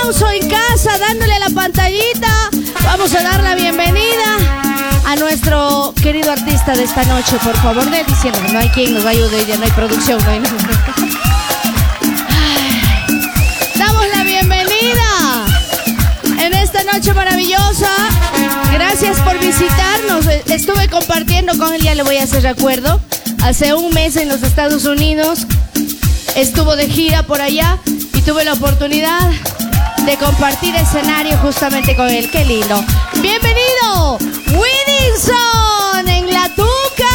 aplauso en casa, dándole a la pantallita. Vamos a dar la bienvenida a nuestro querido artista de esta noche, por favor, de diciendo, no hay quien nos ayude, ya no hay producción, no hay nada. Damos la bienvenida en esta noche maravillosa. Gracias por visitarnos. Estuve compartiendo con él, ya le voy a hacer recuerdo. Hace un mes en los Estados Unidos estuvo de gira por allá y tuve la oportunidad de compartir escenario justamente con él. ¡Qué lindo! ¡Bienvenido! ¡Widdingson en la Tuca!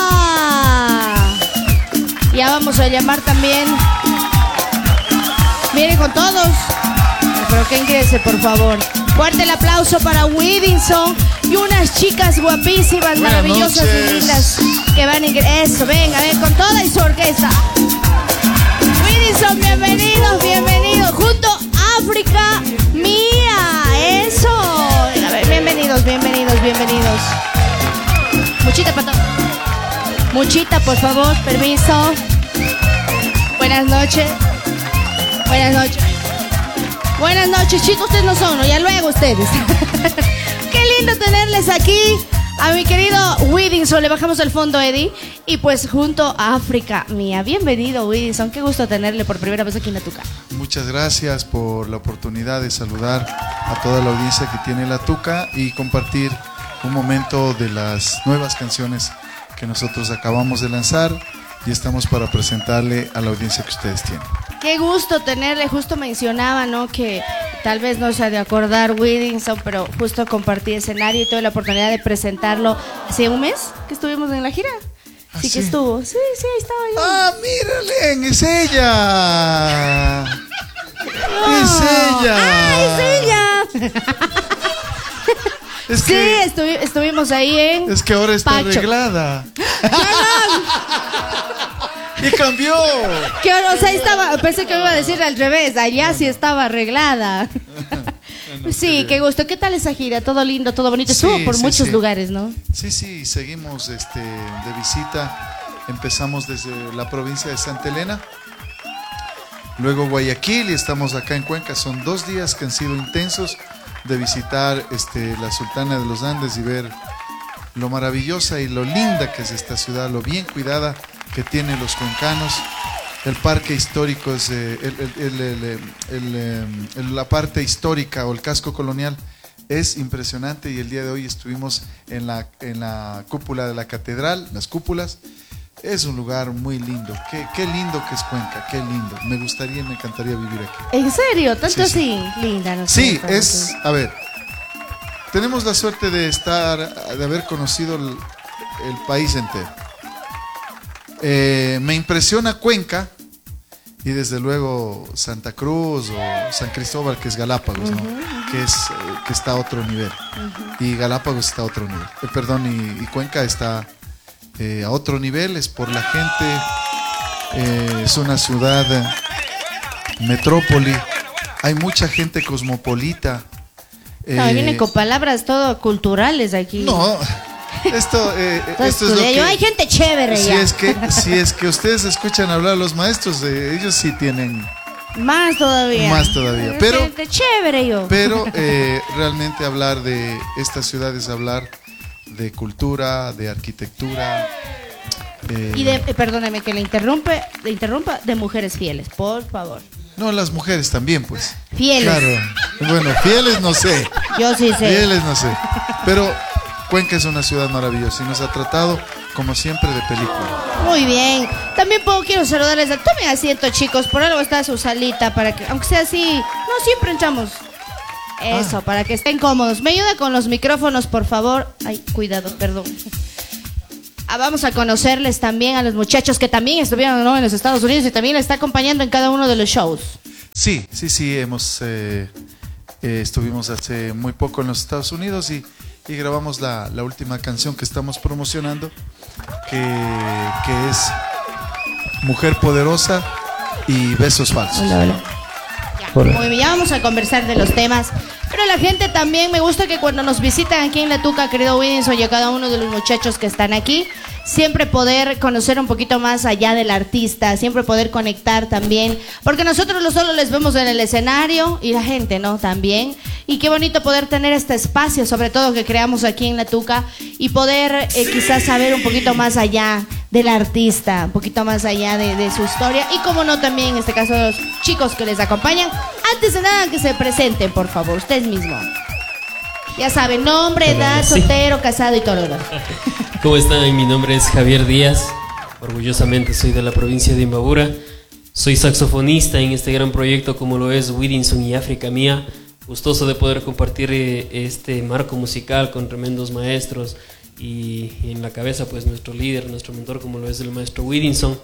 Ya vamos a llamar también. Miren con todos. Pero que ingrese, por favor. Fuerte el aplauso para Widdingson y unas chicas guapísimas, maravillosas y lindas que van a ingresar. Eso, venga, ven con toda y su orquesta. Widdingson, bienvenidos, bienvenidos. Junto a África Mía. Eso. A ver, bienvenidos, bienvenidos, bienvenidos. Muchita para todos. Muchita, por favor, permiso. Buenas noches. Buenas noches. Buenas noches, chicos, ustedes no son, ¿no? Ya luego ustedes. Qué lindo tenerles aquí. A mi querido Widdingson, le bajamos el fondo, Eddie. Y pues junto a África Mía. Bienvenido, Widdingson. Qué gusto tenerle por primera vez aquí en la Tuca. Muchas gracias por la oportunidad de saludar a toda la audiencia que tiene la Tuca y compartir un momento de las nuevas canciones que nosotros acabamos de lanzar y estamos para presentarle a la audiencia que ustedes tienen. Qué gusto tenerle, justo mencionaba, ¿no? Que tal vez no se ha de acordar Widdingson, pero justo compartí escenario y tuve la oportunidad de presentarlo hace un mes que estuvimos en la gira. Sí, que estuvo. Sí, estaba ahí. ¡Ah, mírale! ¡Es ella! No. ¡Es ella! ¡Ah, es ella! Es que, sí, estuvimos ahí en es que ahora está Pacho. arreglada. Y cambió. Que, o sea, pensé que me iba a decir al revés. Allá sí estaba arreglada. Sí, qué gusto. ¿Qué tal esa gira? Todo lindo, todo bonito. Estuvo por muchos lugares, ¿no? Sí, seguimos de visita. Empezamos desde la provincia de Santa Elena, luego Guayaquil y estamos acá en Cuenca. Son 2 días que han sido intensos de visitar la Sultana de los Andes y ver lo maravillosa y lo linda que es esta ciudad, lo bien cuidada que tienen los cuencanos. El parque histórico es la parte histórica o el casco colonial es impresionante y el día de hoy estuvimos en la cúpula de la catedral, las cúpulas. Es un lugar muy lindo. Qué lindo que es Cuenca, qué lindo. Me encantaría vivir aquí. ¿En serio? ¿Tanto sí. así? Linda, no sé. Sí, a ver, tenemos la suerte de haber conocido el país entero. Me impresiona Cuenca y desde luego Santa Cruz o San Cristóbal, que es Galápagos, ¿no? Que está a otro nivel. Y Galápagos está a otro nivel. Y Cuenca está a otro nivel, es por la gente, es una ciudad metrópoli, hay mucha gente cosmopolita. Viene con palabras todo culturales aquí. No, esto es lo que, hay gente chévere si ya. Si es que ustedes escuchan hablar a los maestros, ellos sí tienen más todavía. Pero gente chévere yo. Pero realmente hablar de esta ciudad es hablar de cultura, de arquitectura. Y perdóneme que le interrumpa, de mujeres fieles, por favor. No, las mujeres también, pues. Fieles. Claro. Bueno, fieles no sé. Yo sí sé. Fieles no sé. Pero Cuenca es una ciudad maravillosa y nos ha tratado como siempre de película. Muy bien. También quiero saludarles. Tomen asiento, chicos. Por algo está su salita para que, aunque sea así, no siempre entramos. Eso, para que estén cómodos. Me ayuda con los micrófonos, por favor. Ay, cuidado, perdón. Vamos a conocerles también a los muchachos que también estuvieron, ¿no?, en los Estados Unidos y también les está acompañando en cada uno de los shows. Sí, estuvimos hace muy poco en los Estados Unidos y grabamos la última canción que estamos promocionando, que es Mujer Poderosa y Besos Falsos. Hola. Ya, muy bien, ya vamos a conversar de los temas. Pero la gente también, me gusta que cuando nos visitan aquí en La Tuca, querido Winninson, y a cada uno de los muchachos que están aquí, siempre poder conocer un poquito más allá del artista, siempre poder conectar también, porque nosotros solo les vemos en el escenario y la gente, ¿no? También. Y qué bonito poder tener este espacio, sobre todo que creamos aquí en La Tuca, y poder quizás saber un poquito más allá del artista, un poquito más allá de su historia, y como no también en este caso de los chicos que les acompañan. Antes de nada, que se presenten, por favor, ustedes mismos. Ya saben, nombre, edad, soltero, casado y todo lo demás. ¿Cómo están? Mi nombre es Javier Díaz. Orgullosamente soy de la provincia de Imbabura. Soy saxofonista en este gran proyecto como lo es Winninson y África Mía. Gustoso de poder compartir este marco musical con tremendos maestros y en la cabeza pues nuestro líder, nuestro mentor como lo es el maestro Winninson.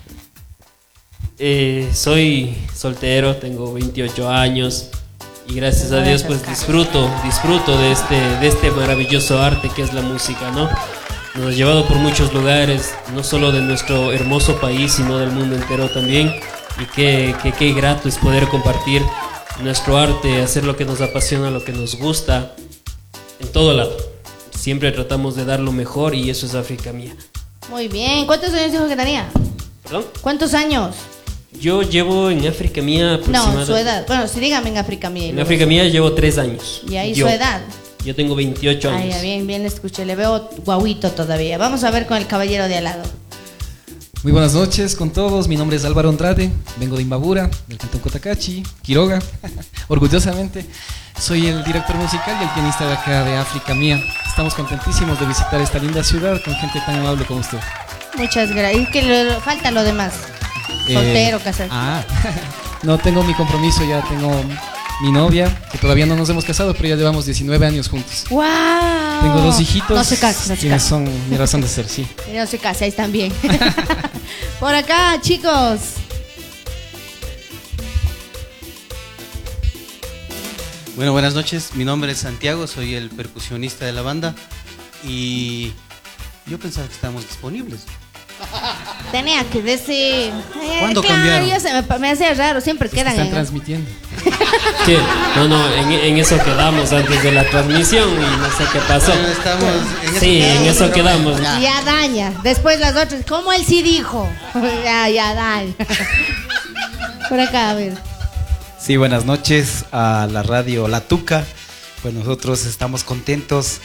Soy soltero, tengo 28 años. Y gracias a Dios pues disfruto de este maravilloso arte que es la música, ¿no? Nos ha llevado por muchos lugares, no solo de nuestro hermoso país, sino del mundo entero también. Y qué grato es poder compartir nuestro arte, hacer lo que nos apasiona, lo que nos gusta, en todo lado. Siempre tratamos de dar lo mejor y eso es África Mía. Muy bien, ¿cuántos años dijo que tenía? ¿Perdón? ¿Cuántos años? Yo llevo en África Mía aproximadamente... No, su edad. Bueno, sí, dígame en África Mía. En África Mía llevo 3 años. ¿Y ahí su edad? Yo tengo 28 años. Ay, ya, bien, escuché. Le veo guauito todavía. Vamos a ver con el caballero de al lado. Muy buenas noches con todos. Mi nombre es Álvaro Andrade. Vengo de Imbabura, del cantón Cotacachi, Quiroga. Orgullosamente. Soy el director musical y el pianista de acá de África Mía. Estamos contentísimos de visitar esta linda ciudad con gente tan amable como usted. Muchas gracias. Y que falta lo demás. Soltero, casado. No tengo mi compromiso, ya tengo mi novia, que todavía no nos hemos casado, pero ya llevamos 19 años juntos. ¡Wow! Tengo 2 hijitos. No se case, quienes son mi razón de ser, sí. No se case, ahí están bien. Por acá, chicos. Bueno, buenas noches. Mi nombre es Santiago, soy el percusionista de la banda y yo pensaba que estábamos disponibles. Tenía que decir. ¿Cuándo claro, cambiaron? Ya me hacía raro, siempre quedan. Están transmitiendo. ¿Qué? No, en eso quedamos antes de la transmisión y no sé qué pasó. Bueno, estamos En eso quedamos. Ya daña. Después las otras, ¿cómo él sí dijo? ya daña. Por acá, a ver. Sí, buenas noches a la radio La Tuca. Pues nosotros estamos contentos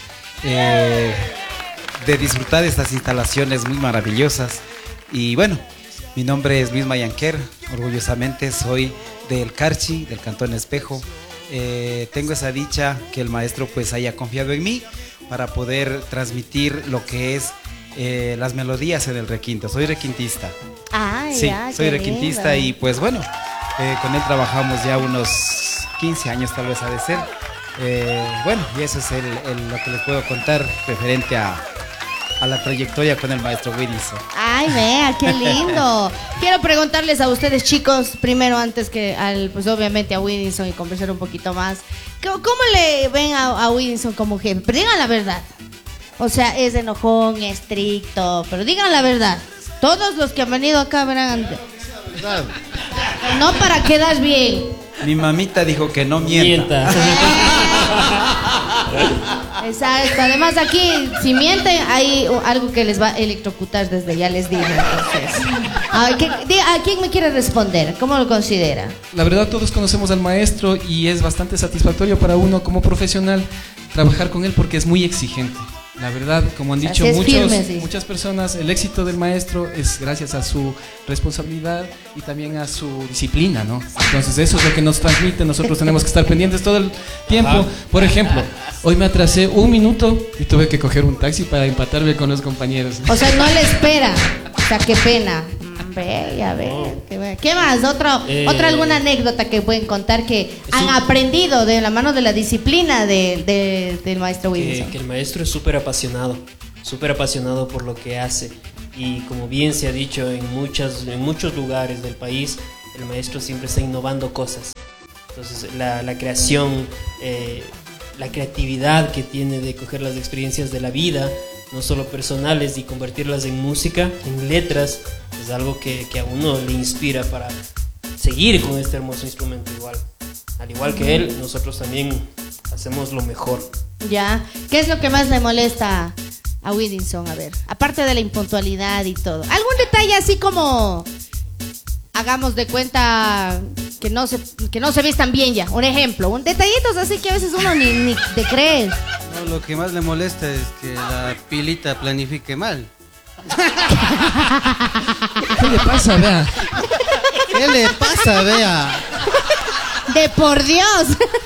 de disfrutar de estas instalaciones muy maravillosas. Y bueno, mi nombre es Luis Mayanquer, orgullosamente soy del Carchi, del Cantón Espejo. Tengo esa dicha que el maestro pues haya confiado en mí para poder transmitir lo que es las melodías en el requinto. Soy requintista. Ay, sí, ya, soy qué requintista lindo. y pues bueno, con él trabajamos ya unos 15 años tal vez ha de ser. Bueno, y eso es lo que les puedo contar referente a la trayectoria con el maestro Winninson. Ay, vea, qué lindo. Quiero preguntarles a ustedes, chicos, primero antes que pues obviamente a Winninson y conversar un poquito más. ¿Cómo le ven a Winninson como jefe? Pero digan la verdad. O sea, es enojón, estricto, pero digan la verdad. Todos los que han venido acá verán. No para quedar bien. Mi mamita dijo que no mienta. Exacto. Además aquí, si mienten, hay algo que les va a electrocutar desde ya les digo. Entonces, ¿a quién me quiere responder? ¿Cómo lo considera? La verdad, todos conocemos al maestro y es bastante satisfactorio para uno como profesional trabajar con él porque es muy exigente. La verdad, como han dicho muchas personas, el éxito del maestro es gracias a su responsabilidad y también a su disciplina, ¿no? Entonces eso es lo que nos transmite, nosotros tenemos que estar pendientes todo el tiempo. Por ejemplo, hoy me atrasé 1 minuto y tuve que coger un taxi para empatarme con los compañeros. O sea, no le espera. O sea, qué pena. Ve, a ver, ¿qué más? ¿Otra alguna anécdota que pueden contar que han aprendido de la mano de la disciplina del maestro Winninson? Que el maestro es súper apasionado por lo que hace y como bien se ha dicho en muchos lugares del país, el maestro siempre está innovando cosas. Entonces la creación, la creatividad que tiene de coger las experiencias de la vida, no solo personales, y convertirlas en música, en letras, es algo que a uno le inspira para seguir con este hermoso instrumento igual. Al igual que él, nosotros también hacemos lo mejor. Ya, ¿qué es lo que más le molesta a Willinson? A ver, aparte de la impuntualidad y todo. ¿Algún detalle así como hagamos de cuenta que no se vistan bien ya? Un ejemplo, un detallitos así que a veces uno ni te cree. No, lo que más le molesta es que la pilita planifique mal. ¿Qué le pasa, vea? ¿Qué le pasa, vea? De por Dios.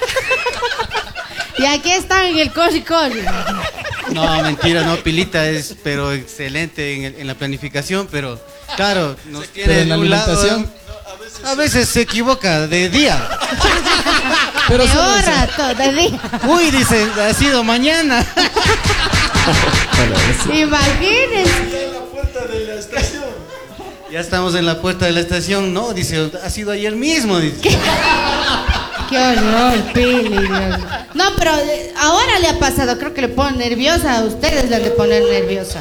Y aquí están en el cosi. No, mentira, no, pilita es pero excelente en la planificación, pero claro, nos tiene en la un lado, alimentación. a veces se equivoca de día. Pero de solo eso. hora, de día. Uy, dice, ha sido mañana. Imagínense. Ya estamos en la puerta de la estación, no, dice, ha sido ayer mismo, dice. Qué horror, Pili, Dios. No, pero ahora le ha pasado, creo que le pone nerviosa. A ustedes le han de poner nerviosa.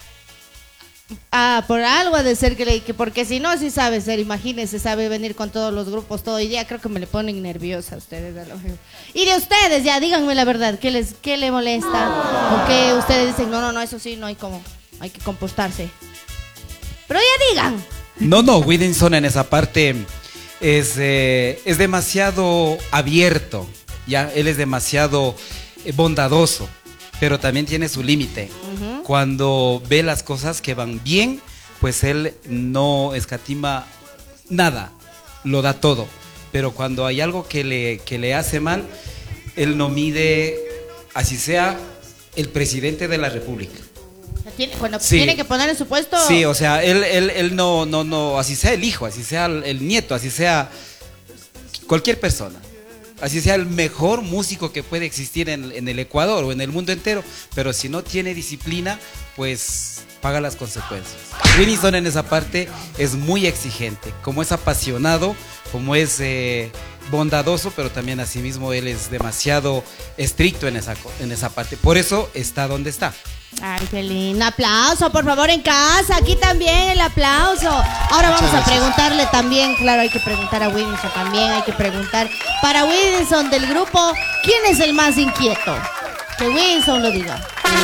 Ah, por algo ha de ser que porque si no, sí sabe ser, imagínense, sabe venir con todos los grupos todo el día, creo que me le ponen nerviosa a ustedes. Y de ustedes, ya, díganme la verdad, ¿qué le molesta? ¿O qué ustedes dicen, no, eso sí, no hay como, hay que compostarse? Pero ya digan. No, Willinson en esa parte es demasiado abierto, ya, él es demasiado bondadoso, pero también tiene su límite. Cuando ve las cosas que van bien, pues él no escatima nada, lo da todo. Pero cuando hay algo que le hace mal, él no mide, así sea el presidente de la República. Cuando Sí. tiene que poner en su puesto. Sí, o sea, él no, así sea el hijo, así sea el nieto, así sea cualquier persona. Así sea el mejor músico que puede existir en el Ecuador o en el mundo entero, pero si no tiene disciplina, pues paga las consecuencias. Willinson en esa parte es muy exigente, como es apasionado, como es bondadoso, pero también asimismo él es demasiado estricto en esa parte. Por eso está donde está. Ay, qué lindo. Aplauso, por favor, en casa. Aquí también el aplauso. Ahora vamos a preguntarle también, claro, hay que preguntar a Willinson también, hay que preguntar para Willinson del grupo, ¿quién es el más inquieto? Que Willinson lo diga.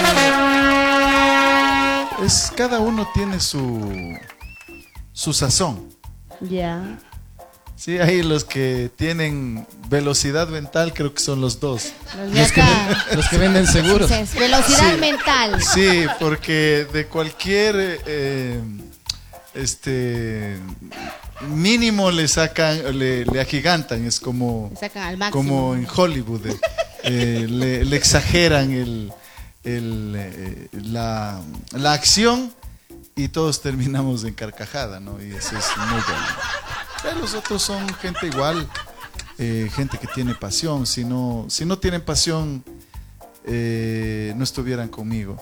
Cada uno tiene su sazón. Ya. Sí, hay los que tienen velocidad mental, creo que son los dos. Los que venden seguros. Velocidad mental. Sí, porque de cualquier mínimo le sacan, le agigantan, es como, Le sacan al máximo. como en Hollywood, le exageran la acción y todos terminamos en carcajada, ¿no? Y eso es muy bueno. Pero los otros son gente igual, gente que tiene pasión. Si no tienen pasión, no estuvieran conmigo.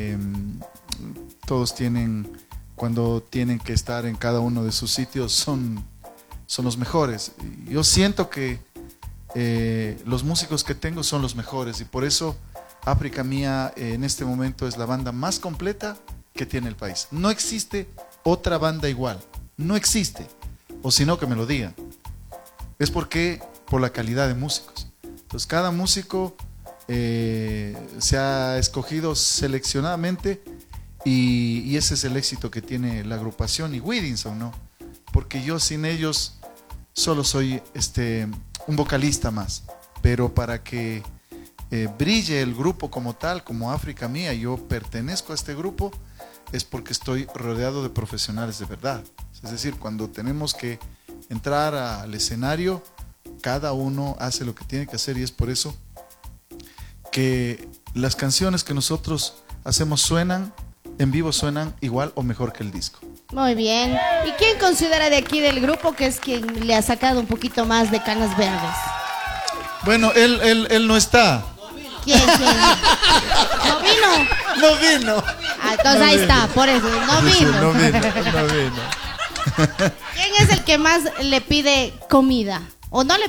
Todos cuando tienen que estar en cada uno de sus sitios, son los mejores. Yo siento que los músicos que tengo son los mejores y por eso África Mía en este momento es la banda más completa que tiene el país. No existe otra banda igual, no existe. O si no, que me lo digan. Es por la calidad de músicos. Entonces cada músico se ha escogido seleccionadamente y ese es el éxito que tiene la agrupación y Willinson, ¿no? Porque yo sin ellos solo soy un vocalista más. Pero para que brille el grupo como tal, como África Mía, yo pertenezco a este grupo, es porque estoy rodeado de profesionales de verdad. Es decir, cuando tenemos que entrar al escenario, cada uno hace lo que tiene que hacer y es por eso que las canciones que nosotros hacemos en vivo suenan igual o mejor que el disco. Muy bien. ¿Y quién considera de aquí del grupo que es quien le ha sacado un poquito más de canas verdes? Bueno, él no está. ¿Quién? ¿No vino? No vino. Ah, entonces ahí está, por eso, no vino. No vino. ¿Quién es el que más le pide comida? ¿O no le